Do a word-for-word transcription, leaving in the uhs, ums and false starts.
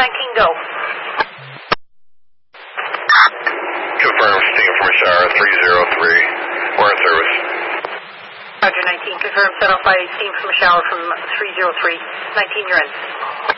nineteen, go. Confirm, steam from a shower, three zero three. We're in service. Roger, nineteen, confirm, set off by steam from a shower from three zero three. nineteen, you're in.